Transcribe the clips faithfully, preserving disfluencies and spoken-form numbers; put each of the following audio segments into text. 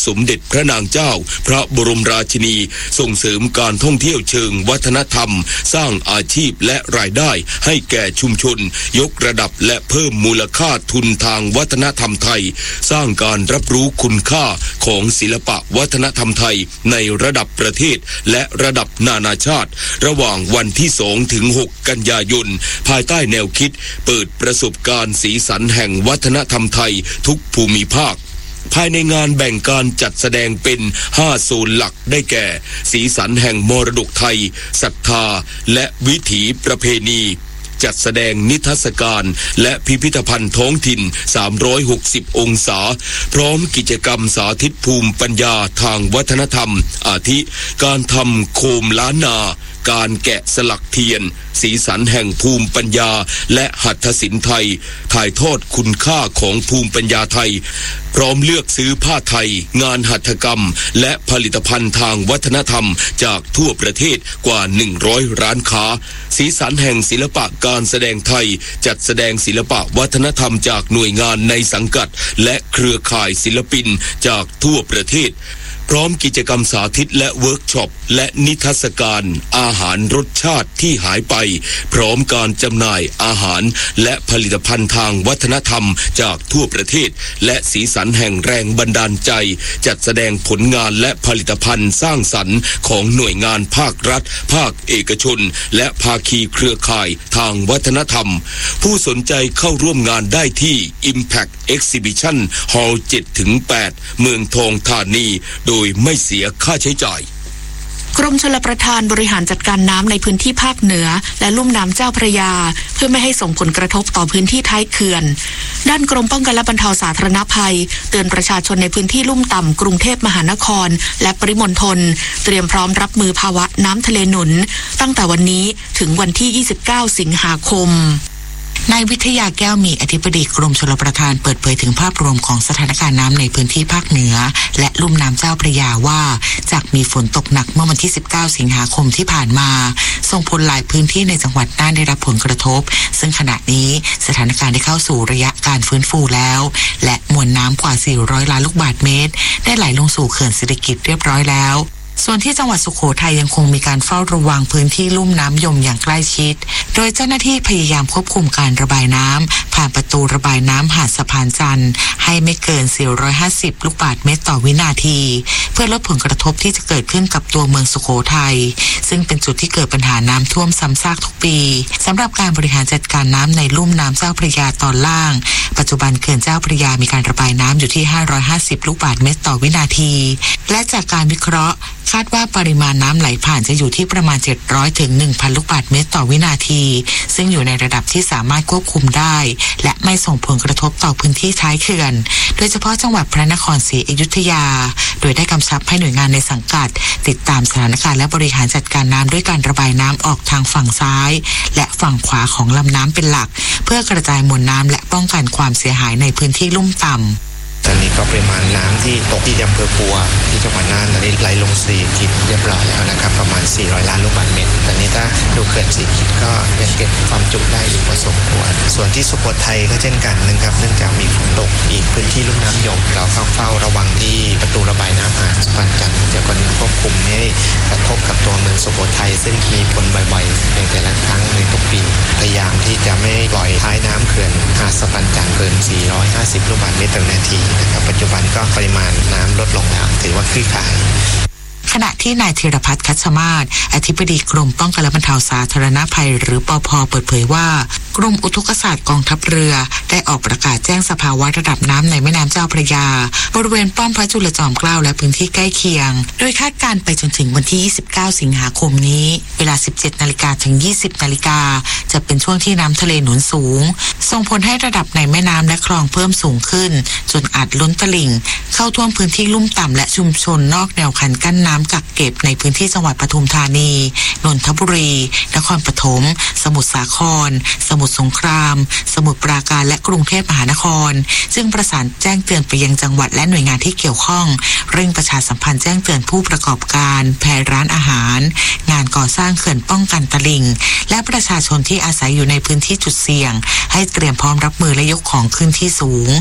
สมเด็จพระนางเจ้าพระบรมราชินีส่งเสริมการท่องเที่ยวเชิงวัฒนธรรมสร้างอาชีพและรายได้ให้แก่ชุมชนยกระดับและเพิ่มมูลค่าทุนทางวัฒนธรรมไทยสร้างการรับรู้คุณค่าของศิลปะวัฒนธรรมไทยในระดับประเทศและระดับนานาชาติระหว่างวันที่สองถึงหกกันยายนภายใต้แนวคิดเปิดประสบการณ์สีสันแห่งวัฒนธรรมไทยทุกภูมิภาคภายในงานแบ่งการจัดแสดงเป็นห้าโซนหลักได้แก่สีสันแห่งมรดกไทยศรัทธาและวิถีประเพณีจัดแสดงนิทรรศการและพิพิธภัณฑ์ท้องถิ่นสามร้อยหกสิบองศาพร้อมกิจกรรมสาธิตภูมิปัญญาทางวัฒนธรรมอาทิการทำโคมล้านนาการแกะสลักเทียนสีสันแห่งภูมิปัญญาและหัตถศิลป์ไทยถ่ายทอดคุณค่าของภูมิปัญญาไทยพร้อมเลือกซื้อผ้าไทยงานหัตถกรรมและผลิตภัณฑ์ทางวัฒนธรรมจากทั่วประเทศกว่าหนึ่งร้อยร้านค้าสีสันแห่งศิลปะการแสดงไทยจัดแสดงศิลปะวัฒนธรรมจากหน่วยงานในสังกัดและเครือข่ายศิลปินจากทั่วประเทศพร้อมกิจกรรมสาธิตและเวิร์กช็อปและนิทรรศการอาหารรสชาติที่หายไปพร้อมการจำหน่ายอาหารและผลิตภัณฑ์ทางวัฒนธรรมจากทั่วประเทศและสีสันแห่งแรงบันดาลใจจัดแสดงผลงานและผลิตภัณฑ์สร้างสรรค์ของหน่วยงานภาครัฐภาคเอกชนและภาคีเครือข่ายทางวัฒนธรรมผู้สนใจเข้าร่วมงานได้ที่ Impact Exhibition Hall เจ็ดถึงแปด เมืองทองธานีโดยไม่เสียค่าใช้จ่ายกรมชลประทานบริหารจัดการน้ำในพื้นที่ภาคเหนือและลุ่มน้ำเจ้าพระยาเพื่อไม่ให้ส่งผลกระทบต่อพื้นที่ท้ายเขื่อนด้านกรมป้องกันและบรรเทาสาธารณภัยเตือนประชาชนในพื้นที่ลุ่มต่ำกรุงเทพมหานครและปริมณฑลเตรียมพร้อมรับมือภาวะน้ำทะเลหนุนตั้งแต่วันนี้ถึงวันที่ยี่สิบเก้าสิงหาคมนายวิทยาแก้วมีอธิบดีกรมชลประทานเปิดเผยถึงภาพรวมของสถานการณ์น้ำในพื้นที่ภาคเหนือและลุ่มน้ำเจ้าพระยาว่าจากมีฝนตกหนักเมื่อวันที่สิบเก้าสิงหาคมที่ผ่านมาส่งผลหลายพื้นที่ในจังหวัดน่านได้รับผลกระทบซึ่งขณะนี้สถานการณ์ได้เข้าสู่ระยะการฟื้นฟูแล้วและมวลน้ำกว่าสี่ร้อยล้านลูกบาศก์เมตรได้ไหลลงสู่เขื่อนสิริกิติ์เรียบร้อยแล้วส่วนที่จังหวัดสุโขทัยยังคงมีการเฝ้าระวังพื้นที่ลุ่มน้ำยมอย่างใกล้ชิดโดยเจ้าหน้าที่พยายามควบคุมการระบายน้ำผ่านประตูระบายน้ำหาดสะพานจันทร์ให้ไม่เกินสี่ร้อยห้าสิบลูกบาศก์เมตรต่อวินาทีเพื่อลดผลกระทบที่จะเกิดขึ้นกับตัวเมืองสุโขทัยซึ่งเป็นจุดที่เกิดปัญหาน้ำท่วมซ้ำซากทุกปีสำหรับการบริหารจัดการน้ำในลุ่มน้ำเจ้าพระยาตอนล่างปัจจุบันเขื่อนเจ้าพระยามีการระบายน้ำอยู่ที่ห้าร้อยห้าสิบลูกบาศก์เมตรต่อวินาทีและจากการวิเคราะห์คาดว่าปริมาณน้ำไหลผ่านจะอยู่ที่ประมาณเจ็ดร้อยถึง หนึ่งพัน ลูกบาศก์เมตรต่อวินาทีซึ่งอยู่ในระดับที่สามารถควบคุมได้และไม่ส่งผลกระทบต่อพื้นที่ท้ายเขื่อนโดยเฉพาะจังหวัดพระนครศรีอยุธยาโดยได้กำชับให้หน่วยงานในสังกัดติดตามสถานการณ์และบริหารจัดการน้ำด้วยการระบายน้ำออกทางฝั่งซ้ายและฝั่งขวาของลำน้ำเป็นหลักเพื่อกระจายมวลน้ำและป้องกันความเสียหายในพื้นที่ลุ่มต่ำตอนนี้ก็ปริมาณน้ำที่ตกที่อำเภอปัวที่จังหวัดน่านตอนนี้ไหลลงสีกิจเรียบร้อยแล้วนะครับประมาณสี่ร้อยล้านลูกบาศก์เมตรตอนนี้ถ้าดูเขื่อนสีกิจก็ยังเก็บความจุได้อยู่พอสมควรส่วนที่สุโขทัยก็เช่นกันนะครับเนื่องจากมีฝนตกอีกพื้นที่ลุ่มน้ำยมเราเฝ้าเฝ้าระวังที่ประตูระบายน้ำหาดสะพานจันทร์เดี๋ยวก่อนควบคุมไม่ให้กระทบกับตัวเมืองสุโขทัยซึ่งมีฝนบ่อยๆในแต่ละครั้งในทุกปีพยายามที่จะไม่ปล่อยท้ายน้ำเขื่อนหาดสะพานจันทร์เกินสี่ร้อยห้าสิบลูกบาศก์เมตรต่อนาทีนะครับปัจจุบันก็ปริมาณน้ำลดลงแล้วถือว่าคลี่คลายขณะที่นายธีรพัฒน์คัชมาศอธิบดีกรมป้องกันและบรรเทาสาธารณภัยหรือปภ.เปิดเผยว่ากรมอุทกศาสตร์กองทัพเรือได้ออกประกาศแจ้งสภาวะระดับน้ำในแม่น้ำเจ้าพระยาบริเวณป้อมพระจุลจอมเกล้าและพื้นที่ใกล้เคียงโดยคาดการไปจนถึงวันที่ยี่สิบเก้าสิงหาคมนี้เวลา สิบเจ็ดนาฬิกา ถึง ยี่สิบนาฬิกาจะเป็นช่วงที่น้ำทะเลหนุนสูงส่งผลให้ระดับในแม่น้ำและคลองเพิ่มสูงขึ้นจนอาจล้นตลิ่งเข้าท่วมพื้นที่ลุ่มต่ำและชุมชนนอกแนวคันกั้นน้ำกักเก็บในพื้นที่จังหวัดปทุมธานีนนทบุรีนครปฐมสมุทรสาครสมุทรสงครามสมุทรปราการและกรุงเทพมหานครซึ่งประสานแจ้งเตือนไปยังจังหวัดและหน่วยงานที่เกี่ยวข้องเร่งประชาสัมพันธ์แจ้งเตือนผู้ประกอบการแพร่ร้านอาหารงานก่อสร้างเขื่อนป้องกันตลิ่งและประชาชนที่อาศัยอยู่ในพื้นที่จุดเสี่ยงให้เตรียมพร้อมรับมือและยกของขึ้นที่สูง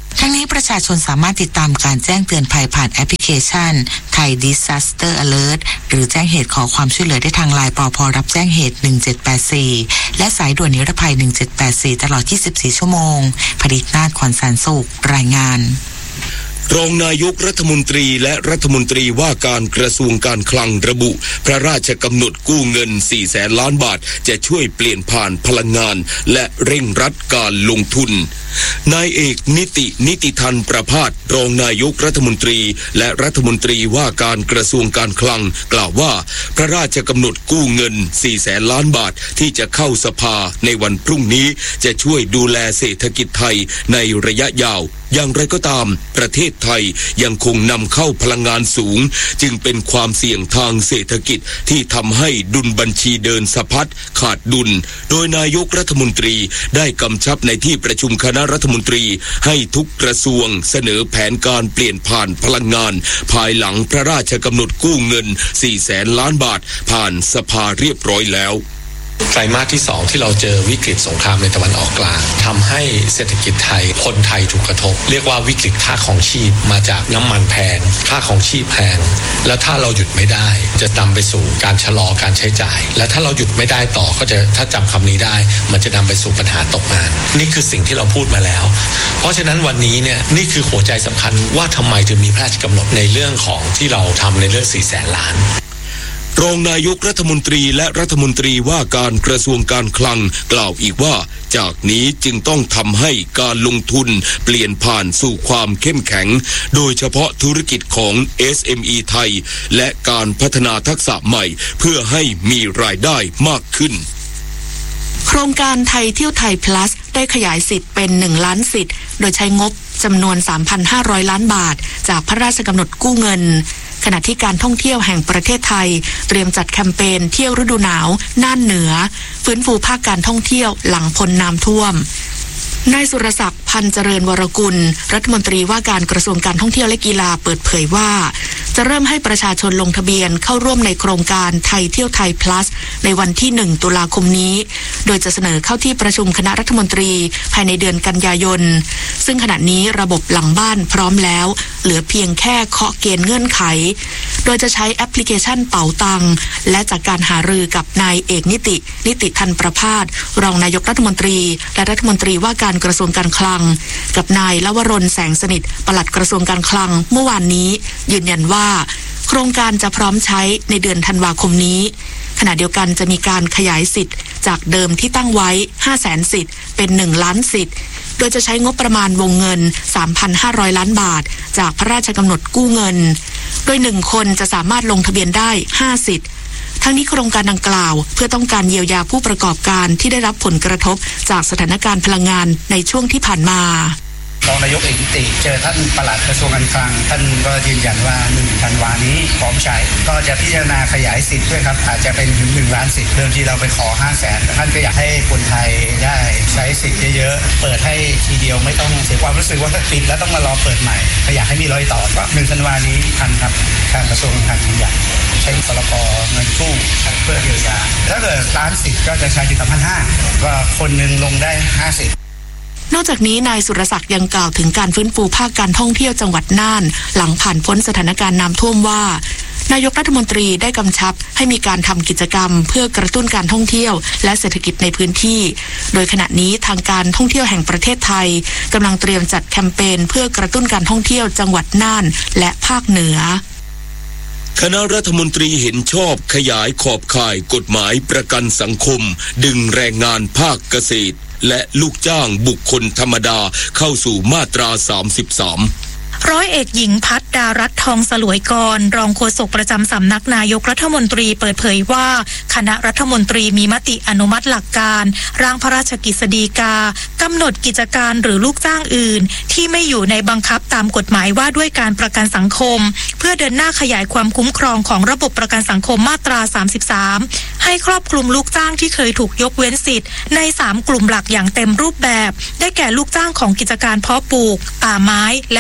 ทั้งนี้ประชาชนสามารถติดตามการแจ้งเตือนภัยผ่านแอปพลิเคชัน Thai Disaster Alert หรือแจ้งเหตุขอความช่วยเหลือได้ทางไลน์ปภ.รับแจ้งเหตุหนึ่งเจ็ดแปดสี่และสายด่วนนิรภัยหนึ่งเจ็ดแปดสี่ตลอดยี่สิบสี่ชั่วโมงผลิตนาถ ขวัญแสนสุขรายงานรองนายกรัฐมนตรีและรัฐมนตรีว่าการกระทรวงการคลังระบุพระราชกำหนดกู้เงินสี่แสนล้านบาทจะช่วยเปลี่ยนผ่านพลังงานและเร่งรัดการลงทุนนายเอกนิตินิติธันประภาสรองนายกรัฐมนตรีและรัฐมนตรีว่าการกระทรวงการคลังกล่าวว่าพระราชกำหนดกู้เงินสี่แสนล้านบาทที่จะเข้าสภาในวันพรุ่งนี้จะช่วยดูแลเศรษฐกิจไทยในระยะยาวอย่างไรก็ตามประเทศไทยยังคงนำเข้าพลังงานสูงจึงเป็นความเสี่ยงทางเศรษฐกิจที่ทำให้ดุลบัญชีเดินสะพัดขาดดุลโดยนายกรัฐมนตรีได้กำชับในที่ประชุมคณะรัฐมนตรีให้ทุกกระทรวงเสนอแผนการเปลี่ยนผ่านพลังงานภายหลังพระราชกำหนดกู้เงินสี่แสนล้านบาทผ่านสภาเรียบร้อยแล้วไตรมาสที่สองที่เราเจอวิกฤตสงครามในตะวันออกกลางทำให้เศรษฐกิจไทยคนไทยถูกกระทบเรียกว่าวิกฤตค่าของชีพมาจากน้ำมันแพงค่าของชีพแพงแล้วถ้าเราหยุดไม่ได้จะนำไปสู่การชะลอการใช้จ่ายและถ้าเราหยุดไม่ได้ต่อก็จะถ้าจำคำนี้ได้มันจะนำไปสู่ปัญหาตกงานนี่คือสิ่งที่เราพูดมาแล้วเพราะฉะนั้นวันนี้เนี่ยนี่คือหัวใจสำคัญว่าทำไมถึงมีพระราชกำหนดในเรื่องของที่เราทำในเรื่องสี่แสนล้านรองนายกรัฐมนตรีและรัฐมนตรีว่าการกระทรวงการคลังกล่าวอีกว่าจากนี้จึงต้องทำให้การลงทุนเปลี่ยนผ่านสู่ความเข้มแข็งโดยเฉพาะธุรกิจของ เอส เอ็ม อี ไทยและการพัฒนาทักษะใหม่เพื่อให้มีรายได้มากขึ้นโครงการไทยเที่ยวไทย plus ได้ขยายสิทธิ์เป็นหนึ่งล้านสิทธิ์โดยใช้งบจำนวน สามพันห้าร้อย ล้านบาทจากพระราชกำหนดกู้เงินขณะที่การท่องเที่ยวแห่งประเทศไทยเตรียมจัดแคมเปญเที่ยวฤดูหนาวน่านเหนือฟื้นฟูภาคการท่องเที่ยวหลังพ้นน้ำท่วมนายสุรศักดิ์พันเจริญวรกุลรัฐมนตรีว่าการกระทรวงการท่องเที่ยวและกีฬาเปิดเผยว่าจะเริ่มให้ประชาชนลงทะเบียนเข้าร่วมในโครงการไทยเที่ยวไทย plus ในวันที่หนึ่งตุลาคมนี้โดยจะเสนอเข้าที่ประชุมคณะรัฐมนตรีภายในเดือนกันยายนซึ่งขณะนี้ระบบหลังบ้านพร้อมแล้วเหลือเพียงแค่เคาะเกณฑ์เงื่อนไขโดยจะใช้แอปพลิเคชันเป๋าตังและจากการหารือกับนายเอกนิตินิติธันประภาสรองนายกรัฐมนตรีและรัฐมนตรีว่าการกระทรวงการคลังกับนายลวรนแสงสนิทปลัดกระทรวงการคลังเมื่อวานนี้ยืนยันว่าโครงการจะพร้อมใช้ในเดือนธันวาคมนี้ขณะเดียวกันจะมีการขยายสิทธิ์จากเดิมที่ตั้งไว้ ห้าแสน สิทธิ์เป็นหนึ่งล้านสิทธิ์โดยจะใช้งบประมาณวงเงิน สามพันห้าร้อย ล้านบาทจากพระราชกำหนดกู้เงินโดยหนึ่งคนจะสามารถลงทะเบียนได้ห้าสิทธิ์ทั้งนี้โครงการดังกล่าวเพื่อต้องการเยียวยาผู้ประกอบการที่ได้รับผลกระทบจากสถานการณ์พลังงานในช่วงที่ผ่านมารองนายกเอกนิติเจอท่านปลัดกระทรวงการคลังท่านก็ยืนยันว่าหนึ่งธันวานี้พร้อมใช้ก็จะพิจารณาขยายสิทธิ์ด้วยครับอาจจะเป็นถึงหนึ่งล้านสิทธิ์เดิมที่เราไปขอห้าแสนท่านก็อยากให้คนไทยได้ใช้สิทธิ์เยอะๆเปิดให้ทีเดียวไม่ต้องเสียความรู้สึกว่าปิดแล้วต้องมารอเปิดใหม่ก็อยากให้มีรอยต่อก็หนึ่งธันวานี้ทันครับทางกระทรวงการคลังอยากใช้พรกเงินกู้เพื่อเยียวยาถ้าเกิดล้านสิทธิ์ก็จะใช้ถึงสามพันห้าก็คนหนึ่งลงได้ห้าสิบนอกจากนี้นายสุรศักดิ์ยังกล่าวถึงการฟื้นฟูภาคการท่องเที่ยวจังหวัดน่านหลังผ่านพ้นสถานการณ์น้ำท่วมว่านายกรัฐมนตรีได้กำชับให้มีการทำกิจกรรมเพื่อกระตุ้นการท่องเที่ยวและเศรษฐกิจในพื้นที่โดยขณะนี้ทางการท่องเที่ยวแห่งประเทศไทยกำลังเตรียมจัดแคมเปญเพื่อกระตุ้นการท่องเที่ยวจังหวัดน่านและภาคเหนือคณะรัฐมนตรีเห็นชอบขยายขอบข่ายกฎหมายประกันสังคมดึงแรงงานภาคเกษตรและลูกจ้างบุคคลธรรมดาเข้าสู่มาตราสามสิบสามร้อยเอกหญิงพัฒดารัตน์ทองสลวยกรรองโฆษกประจำสำนักนายกรัฐมนตรีเปิดเผยว่าคณะรัฐมนตรีมีมติอนุมัติหลักการร่างพระราชกฤษฎีกากำหนดกิจการหรือลูกจ้างอื่นที่ไม่อยู่ในบังคับตามกฎหมายว่าด้วยการประกันสังคมเพื่อเดินหน้าขยายความคุ้มครองของระบบประกันสังคมมาตราสามสิบสามให้ครอบคลุมลูกจ้างที่เคยถูกยกเว้นสิทธิ์ในสามกลุ่มหลักอย่างเต็มรูปแบบได้แก่ลูกจ้างของกิจการเพาะปลูกป่าไม้และเลี้ยงสัตว์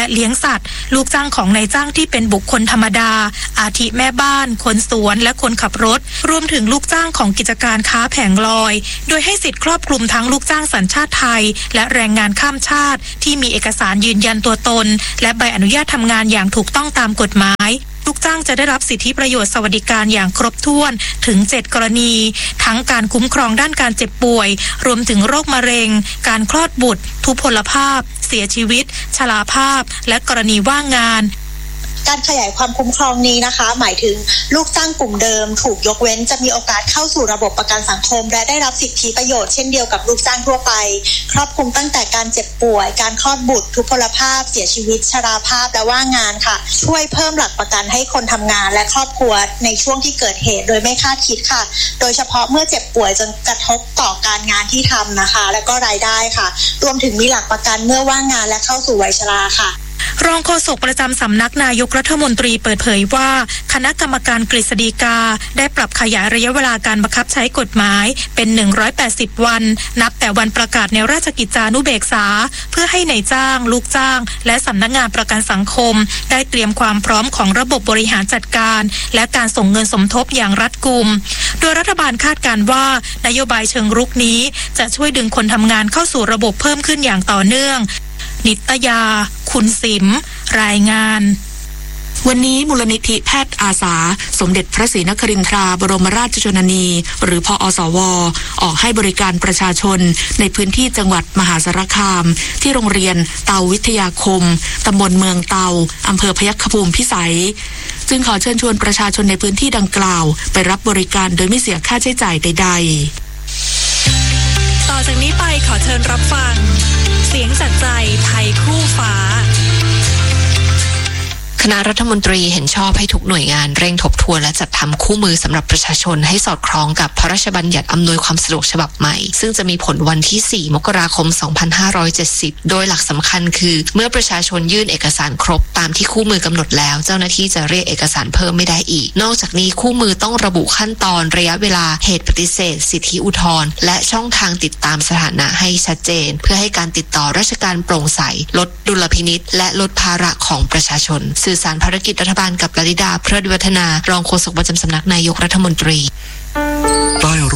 สัตว์ลูกจ้างของนายจ้างที่เป็นบุคคลธรรมดาอาทิแม่บ้านคนสวนและคนขับรถรวมถึงลูกจ้างของกิจการค้าแผงลอยโดยให้สิทธิ์ครอบคลุมทั้งลูกจ้างสัญชาติไทยและแรงงานข้ามชาติที่มีเอกสารยืนยันตัวตนและใบอนุญาตทำงานอย่างถูกต้องตามกฎหมายลูกจ้างจะได้รับสิทธิประโยชน์สวัสดิการอย่างครบถ้วนถึงเจ็ดกรณีทั้งการคุ้มครองด้านการเจ็บป่วยรวมถึงโรคมะเร็งการคลอดบุตรทุพพลภาพเสียชีวิตชราภาพและกรณีว่างงานการขยายความคุ้มครองนี้นะคะหมายถึงลูกจ้างกลุ่มเดิมถูกยกเว้นจะมีโอกาสเข้าสู่ระบบประกันสังคมและได้รับสิทธิประโยชน์เช่นเดียวกับลูกจ้างทั่วไปครอบคลุมตั้งแต่การเจ็บป่วยการคลอดบุตรทุพพลภาพเสียชีวิตชราภาพและว่างงานค่ะช่วยเพิ่มหลักประกันให้คนทำงานและครอบครัวในช่วงที่เกิดเหตุโดยไม่คาดคิดค่ะโดยเฉพาะเมื่อเจ็บป่วยจนกระทบต่อการงานที่ทำนะคะและก็รายได้ค่ะรวมถึงมีหลักประกันเมื่อว่างงานและเข้าสู่วัยชราค่ะรองโฆษกประจำสำนักนายกรัฐมนตรีเปิดเผยว่าคณะกรรมการกฤษฎีกาได้ปรับขยายระยะเวลาการบังคับใช้กฎหมายเป็นหนึ่งร้อยแปดสิบวันนับแต่วันประกาศในราชกิจจานุเบกษาเพื่อให้นายจ้างลูกจ้างและสำนักงานประกันสังคมได้เตรียมความพร้อมของระบบบริหารจัดการและการส่งเงินสมทบอย่างรัดกุมโดยรัฐบาลคาดการณ์ว่านโยบายเชิงรุกนี้จะช่วยดึงคนทำงานเข้าสู่ระบบเพิ่มขึ้นอย่างต่อเนื่องนิตยาคุณสิมรายงานวันนี้มูลนิธิแพทย์อาสาสมเด็จพระศรีนครินทราบรมราชชนนีหรือพอสวออกให้บริการประชาชนในพื้นที่จังหวัดมหาสารคามที่โรงเรียนเตาวิทยาคมตำบลเมืองเตาอำเภอพยัคฆภูมิพิสัยจึงขอเชิญชวนประชาชนในพื้นที่ดังกล่าวไปรับบริการโดยไม่เสียค่าใช้จ่ายใดๆต่อจากนี้ไปขอเชิญรับฟังเสียงจากใจไทยคู่ฟ้าคณะรัฐมนตรีเห็นชอบให้ทุกหน่วยงานเร่งทบทวนและจัดทำคู่มือสำหรับประชาชนให้สอดคล้องกับพระราชบัญญัติอำนวยความสะดวกฉบับใหม่ซึ่งจะมีผลวันที่สี่มกราคมสองพันห้าร้อยเจ็ดสิบโดยหลักสำคัญคือเมื่อประชาชนยื่นเอกสารครบตามที่คู่มือกำหนดแล้วเจ้าหน้าที่จะเรียกเอกสารเพิ่มไม่ได้อีกนอกจากนี้คู่มือต้องระบุขั้นตอนระยะเวลาเหตุปฏิเสธสิทธิอุทธรณ์และช่องทางติดตามสถานะให้ชัดเจนเพื่อให้การติดต่อราชการโปร่งใสลดดุลพินิจและลดภาระของประชาชนสื่อสารภารกิจรัฐบาลกับลลิดา เพลิดวิวัฒนารองโฆษกประจำสำนักนายกรัฐมนตรีใต้ร่